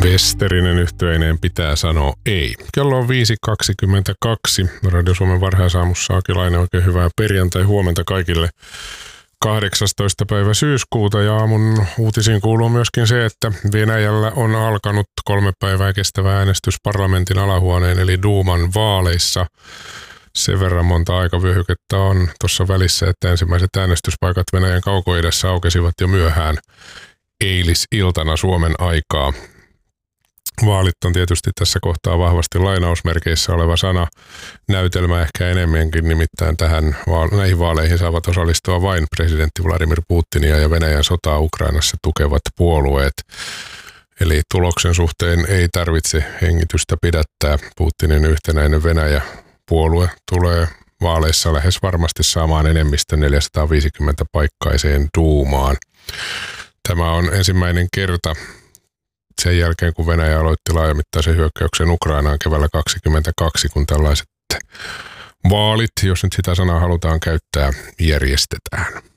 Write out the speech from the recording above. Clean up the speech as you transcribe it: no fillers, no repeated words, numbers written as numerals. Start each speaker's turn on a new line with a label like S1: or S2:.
S1: Westerinen yhtyeineen pitää sanoa ei. Kello on 5.22. Radio Suomen varhaisaamussa Akilainen, oikein hyvää perjantai huomenta kaikille. 18. päivä syyskuuta ja aamun uutisiin kuuluu myöskin se, että Venäjällä on alkanut 3 päivää kestävä äänestys parlamentin alahuoneen eli Duuman vaaleissa. Sen verran monta aikavyöhykettä on tuossa välissä, että ensimmäiset äänestyspaikat Venäjän kaukoidässä aukesivat jo myöhään eilisiltana Suomen aikaa. Vaalit on tietysti tässä kohtaa vahvasti lainausmerkeissä oleva sana. Näytelmä ehkä enemmänkin, nimittäin näihin vaaleihin saavat osallistua vain presidentti Vladimir Putinia ja Venäjän sotaa Ukrainassa tukevat puolueet. Eli tuloksen suhteen ei tarvitse hengitystä pidättää. Putinin yhtenäinen Venäjä-puolue tulee vaaleissa lähes varmasti saamaan enemmistön 450 paikkaiseen Duumaan. Tämä on ensimmäinen kerta sen jälkeen, kun Venäjä aloitti laajamittaisen hyökkäyksen Ukrainaan keväällä 2022, kun tällaiset vaalit, jos nyt sitä sanaa halutaan käyttää, järjestetään.